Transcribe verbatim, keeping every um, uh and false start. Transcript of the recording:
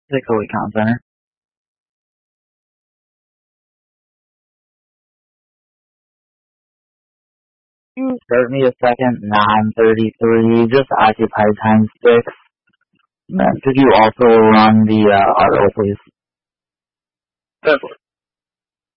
The Code Account Center. You start me a second, nine thirty-three, just occupy times six. Could you also run the uh, auto, please? Definitely.